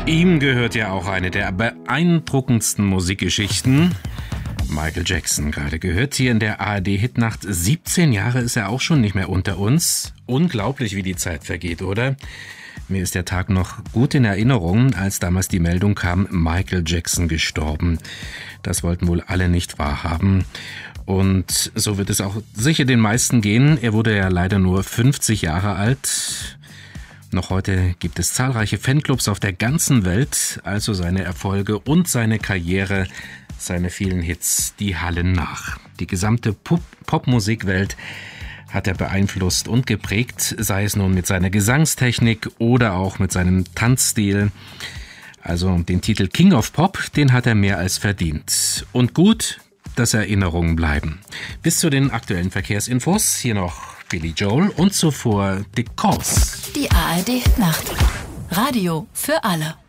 Ihm gehört ja auch eine der beeindruckendsten Musikgeschichten. Michael Jackson gerade gehört hier in der ARD-Hitnacht. 17 Jahre ist er auch schon nicht mehr unter uns. Unglaublich, wie die Zeit vergeht, oder? Mir ist der Tag noch gut in Erinnerung, als damals die Meldung kam, Michael Jackson gestorben. Das wollten wohl alle nicht wahrhaben. Und so wird es auch sicher den meisten gehen. Er wurde ja leider nur 50 Jahre alt. Noch heute gibt es zahlreiche Fanclubs auf der ganzen Welt, also seine Erfolge und seine Karriere, seine vielen Hits, die hallen nach. Die gesamte Popmusikwelt hat er beeinflusst und geprägt, sei es nun mit seiner Gesangstechnik oder auch mit seinem Tanzstil. Also den Titel King of Pop, den hat er mehr als verdient. Und gut, dass Erinnerungen bleiben. Bis zu den aktuellen Verkehrsinfos hier noch Billy Joel und zuvor Dick Kors. Die ARD-Nacht. Radio für alle.